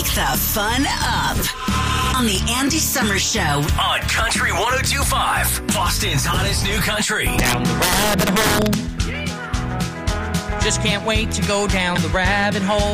the fun up on the Andy Summers Show on Country 102.5, Boston's hottest new country. Down the rabbit hole. Just can't wait to go down the rabbit hole.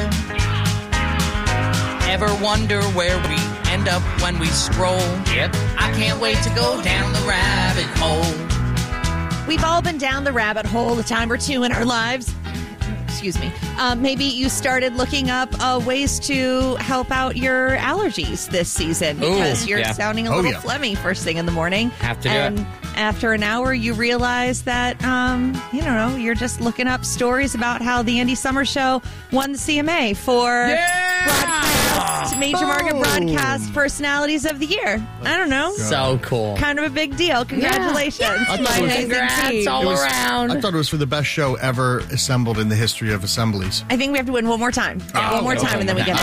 Ever wonder where we end up when we scroll? Yep. I can't wait to go down the rabbit hole. We've all been down the rabbit hole a time or two in our lives. Excuse me. Maybe you started looking up ways to help out your allergies this season because you're sounding a little phlegmy first thing in the morning. Have to do and it. After an hour, you realize that, you're just looking up stories about how the Andy Summers Show won the CMA for Major Market Broadcast Personalities of the Year. I don't know. So cool. Kind of a big deal. Congratulations. I thought Congrats all around. I thought it was for the best show ever assembled in the history of assemblies. I think we have to win one more time. One more time, and then we get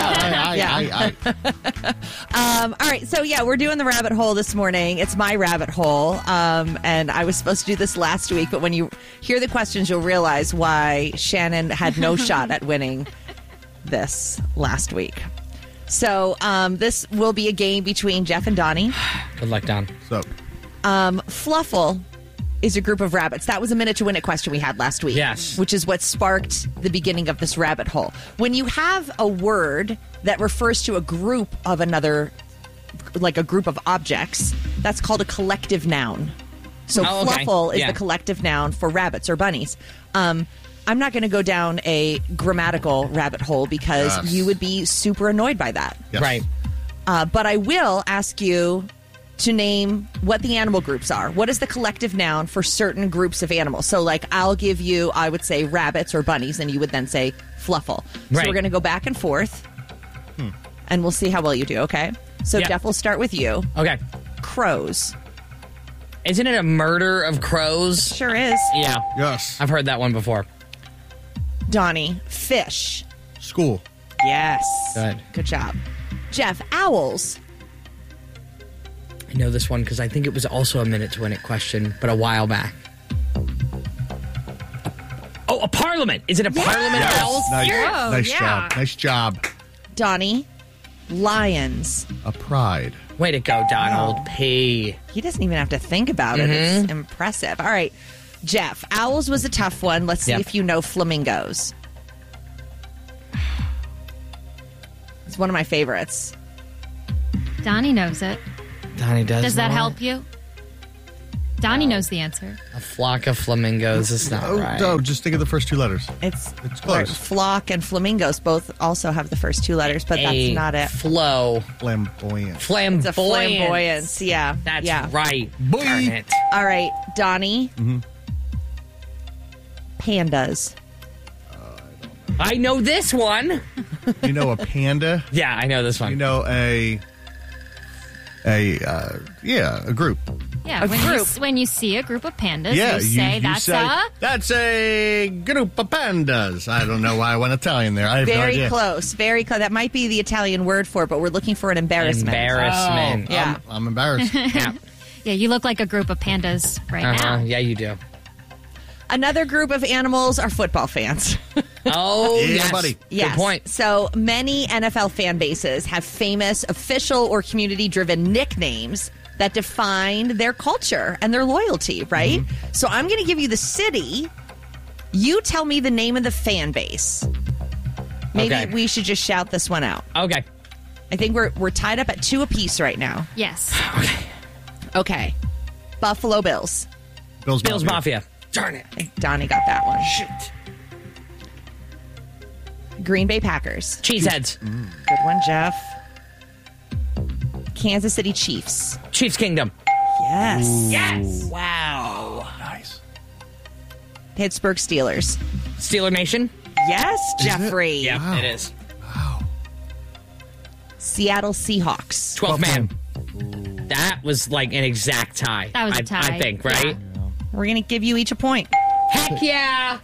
out. All right, so we're doing the rabbit hole this morning. It's my rabbit hole, and I was supposed to do this last week, but when you hear the questions, you'll realize why Shannon had no shot at winning this last week. So this will be a game between Jeff and Donnie. Good luck, Don. So, Fluffle is a group of rabbits. That was a minute to win it question we had last week. Yes. Which is what sparked the beginning of this rabbit hole. When you have a word that refers to a group of another, like a group of objects, that's called a collective noun. So Fluffle is the collective noun for rabbits or bunnies. I'm not going to go down a grammatical rabbit hole because you would be super annoyed by that. Yes. Right. But I will ask you to name what the animal groups are. What is the collective noun for certain groups of animals? So, like, I'll give you, I would say, rabbits or bunnies, and you would then say Fluffle. Right. So we're going to go back and forth, and we'll see how well you do, okay? So, Jeff, we'll start with you. Okay. Crows. Isn't it a murder of crows? Sure is. Yeah. yes. I've heard that one before. Donnie. Fish. School. Yes. Good job. Jeff. Owls. I know this one because I think it was also a minute to win it question, but a while back. Oh, a parliament. Is it a parliament of owls? Nice job. Nice job. Donnie. Lions. A pride. Way to go, Donald P. He doesn't even have to think about it. It's impressive. All right. Jeff, owls was a tough one. Let's see if you know flamingos. It's one of my favorites. Donnie knows it. Donnie does. Does that help you? Donnie knows the answer. A flock of flamingos is not right. No, just think of the first two letters. It's close. Flock and flamingos both also have the first two letters, but that's not it. Flow. Flamboyant. It's a flamboyance. Yeah. That's right. Darn it. All right, Donnie. Pandas. I know this one. You know a panda? Yeah, I know this one. You know a group. Yeah, when you see a group of pandas, Yeah, you say that's a group of pandas. I don't know why I went Italian there. I have no Very idea. close. Very close. That might be the Italian word for it, but we're looking for an embarrassment. Embarrassment. Yeah. I'm embarrassed. Yeah. Yeah, you look like a group of pandas right now. Yeah, you do. Another group of animals are football fans. Oh, Yeah, yes. buddy. Yes. Good point. So many NFL fan bases have famous official or community-driven nicknames that define their culture and their loyalty, right? So I'm going to give you the city. You tell me the name of the fan base. Maybe we should just shout this one out. Okay. I think we're tied up at 2 apiece right now. Yes. Okay. Buffalo Bills. Bills Mafia. Darn it. I think Donnie got that one. Shoot. Green Bay Packers. Cheeseheads. Good one, Jeff. Kansas City Chiefs. Chiefs Kingdom. Yes. Yes. Wow. Nice. Pittsburgh Steelers. Steeler Nation. Yes, Jeffrey. Yeah, Wow. it is. Seattle Seahawks. 12th man. That was like an exact tie. That was a tie. I think, right? We're going to give you each a point. Heck yeah.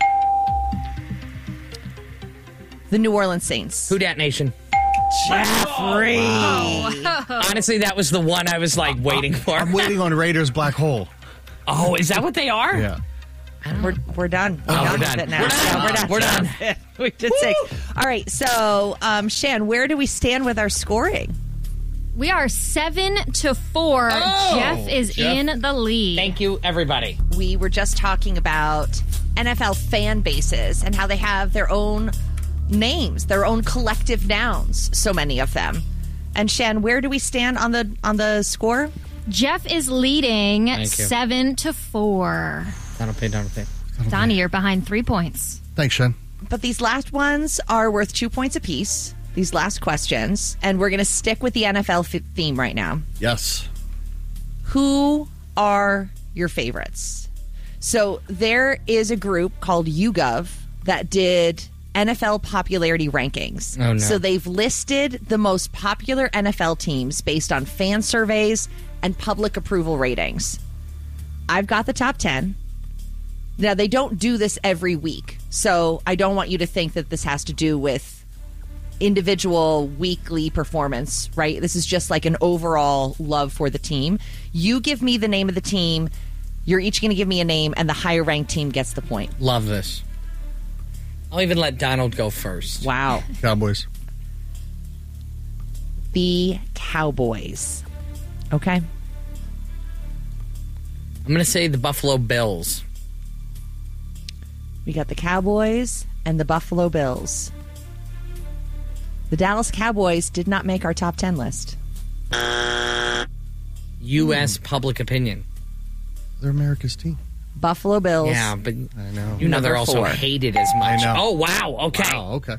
The New Orleans Saints. Who Dat Nation? Jeffrey. Honestly, that was the one I was like waiting for. I'm waiting on Raiders Black Hole. Oh, is that what they are? Yeah. We're done. Oh, we're with done. it now. We're done. Yeah, we're done. We're done. We did 6. All right. So, Shan, where do we stand with our scoring? We are 7-4. Oh, Jeff is in the lead. Thank you, everybody. We were just talking about NFL fan bases and how they have their own names, their own collective nouns, so many of them. And Shan, where do we stand on the score? Jeff is leading Thank you. 7-4. That'll pay. Donnie, you're behind 3 points. Thanks, Shen. But these last ones are worth 2 points apiece, these last questions, and we're going to stick with the NFL theme right now. Yes. Who are your favorites? So there is a group called YouGov that did NFL popularity rankings. Oh, no. So they've listed the most popular NFL teams based on fan surveys and public approval ratings. I've got the top 10. Now, they don't do this every week, so I don't want you to think that this has to do with individual weekly performance, right? This is just like an overall love for the team. You give me the name of the team. You're each going to give me a name, and the higher ranked team gets the point. Love this. I'll even let Donald go first. Wow. Cowboys. The Cowboys. Okay. I'm going to say the Buffalo Bills. We got the Cowboys and the Buffalo Bills. The Dallas Cowboys did not make our top 10 list. U.S. public opinion. They're America's team. Buffalo Bills. Yeah, but I know. you know they're Number also 4. hated as much. I know. Oh, wow. Okay. Wow, okay.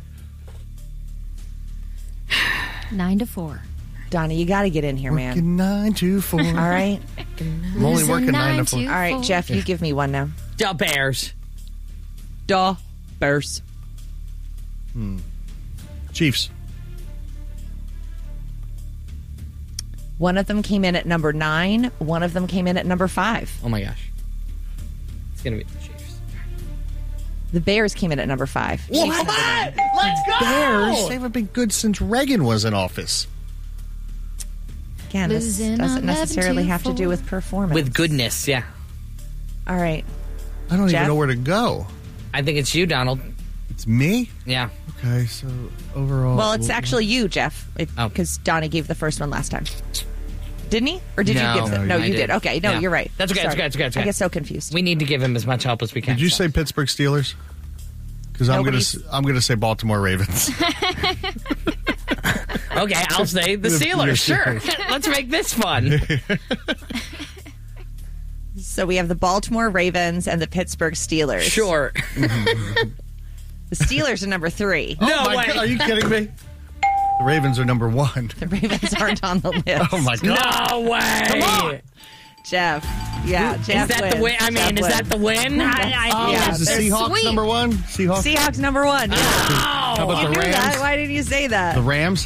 9-4. Donnie, you got to get in here, man. Working 9 to 4. All right. I'm only working 9 to 4. All right, Jeff, you give me one now. The Bears. Duh. Bears. Chiefs. One of them came in at number 9. One of them came in at number 5. Oh, my gosh. It's going to be the Chiefs. The Bears came in at number 5. What? Chiefs number 9. Let's go! Bears. They haven't been good since Reagan was in office. Again, this Losing doesn't necessarily have to 11-4. do with performance. With goodness, yeah. All right. I don't Jeff? even know where to go. I think it's you, Donald. It's me? Yeah. Okay, so overall. Well, it's actually you, Jeff, Oh. because Donnie gave the first one last time. Didn't he? Or did No. you give the... No, No, I you did. did. Okay, no, Yeah. you're right. That's okay, that's Sorry. okay, that's okay, that's okay. I get so confused. We need to give him as much help as we can. Did you so. say Pittsburgh Steelers? Because I'm Nobody's- going to say Baltimore Ravens. Okay, I'll say the Steelers. Sure. Let's make this fun. So we have the Baltimore Ravens and the Pittsburgh Steelers. Sure. The Steelers are number 3. No Oh my way. God, are you kidding me? The Ravens are number 1. The Ravens aren't on the list. Oh my God. No way. Come on. Jeff. Yeah, Jeff Is that wins. the win? I mean, Jeff is that wins. the win? Yeah, Is the they're Seahawks sweet. number 1? Seahawks? Seahawks number 1. Yeah. How about You the knew Rams? that. Why didn't you say that? The Rams?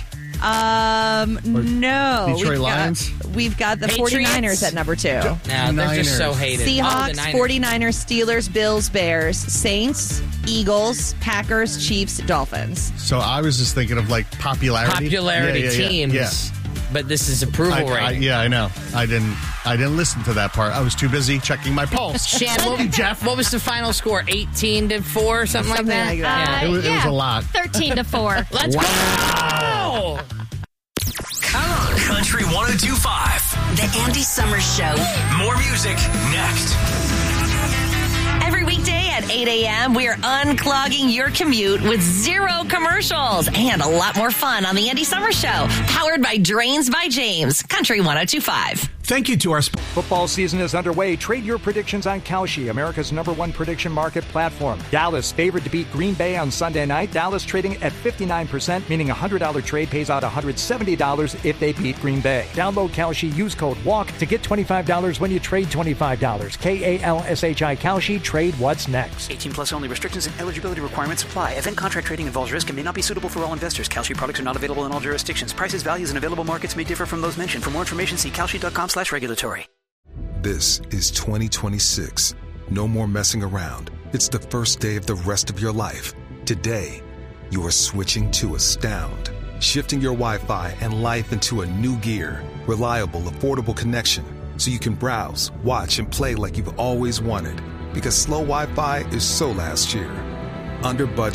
No. Detroit Lions? We've got the Patriots? 49ers at number 2. No, they're just so Niners. hated. Seahawks, Oh, the Niners. 49ers, Steelers, Bills, Bears, Saints, Eagles, Packers, Chiefs, Dolphins. So I was just thinking of like popularity. Popularity Yeah, yeah, yeah. teams. Yeah. But this is approval rating. Yeah, I know. I didn't listen to that part. I was too busy checking my pulse. Shan, what was the final score? 18-4, something like that? like that. Yeah. It was a lot. 13-4. Let's go! Come on. Country 102.5. The Andy Summers Show. More music next. Every weekday at 8 a.m., we are unclogging your commute with 0 commercials and a lot more fun on the Andy Summers Show. Powered by Drains by James. Country 102.5. Thank you to our Football season is underway. Trade your predictions on Kalshi, America's #1 prediction market platform. Dallas favored to beat Green Bay on Sunday night. Dallas trading at 59%, meaning a $100 trade pays out $170 if they beat Green Bay. Download Kalshi, use code WALK to get $25 when you trade $25. KALSHI Kalshi, trade what's next. 18 plus only. Restrictions and eligibility requirements apply. Event contract trading involves risk and may not be suitable for all investors. Kalshi products are not available in all jurisdictions. Prices, values, and available markets may differ from those mentioned. For more information, see kalshi.com/regulatory. This is 2026. No more messing around. It's the first day of the rest of your life. Today, you are switching to Astound. Shifting your Wi-Fi and life into a new gear. Reliable, affordable connection. So you can browse, watch, and play like you've always wanted. Because slow Wi-Fi is so last year. Under budget,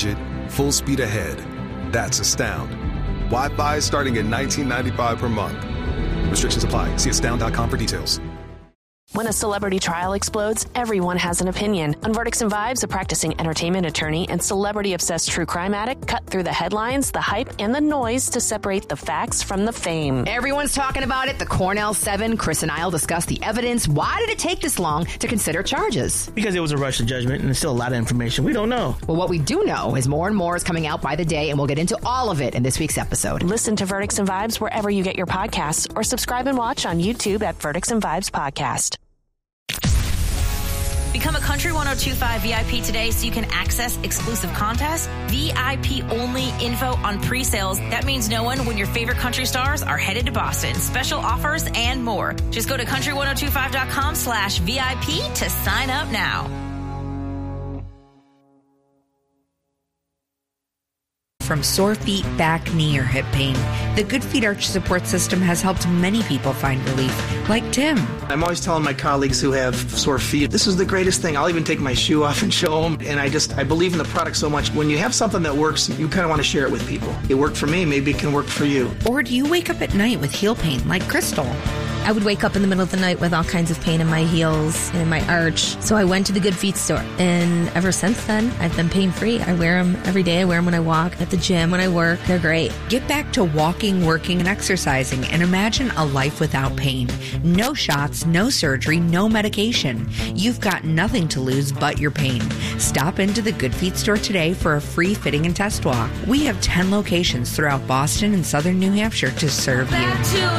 full speed ahead. That's Astound. Wi-Fi starting at $19.95 per month. Restrictions apply. See astound.com for details. When a celebrity trial explodes, everyone has an opinion. On Verdicts and Vibes, a practicing entertainment attorney and celebrity-obsessed true crime addict cut through the headlines, the hype, and the noise to separate the facts from the fame. Everyone's talking about it. The Cornell 7, Chris and I will discuss the evidence. Why did it take this long to consider charges? Because it was a rush to judgment, and there's still a lot of information we don't know. Well, what we do know is more and more is coming out by the day, and we'll get into all of it in this week's episode. Listen to Verdicts and Vibes wherever you get your podcasts, or subscribe and watch on YouTube at Verdicts and Vibes Podcast. Become a Country 102.5 VIP today so you can access exclusive contests, VIP only info on pre-sales. That means knowing when your favorite country stars are headed to Boston, special offers, and more. Just go to country1025.com/VIP to sign up now. From sore feet, back, knee, or hip pain, the Good Feet Arch Support System has helped many people find relief, like Tim. I'm always telling my colleagues who have sore feet, this is the greatest thing. I'll even take my shoe off and show them. And I believe in the product so much. When you have something that works, you kind of want to share it with people. It worked for me, maybe it can work for you. Or do you wake up at night with heel pain, like Crystal? I would wake up in the middle of the night with all kinds of pain in my heels and in my arch. So I went to the Good Feet store. And ever since then, I've been pain-free. I wear them every day. I wear them when I walk, at the gym, when I work. They're great. Get back to walking, working, and exercising, and imagine a life without pain. No shots, no surgery, no medication. You've got nothing to lose but your pain. Stop into the Good Feet store today for a free fitting and test walk. We have 10 locations throughout Boston and southern New Hampshire to serve you.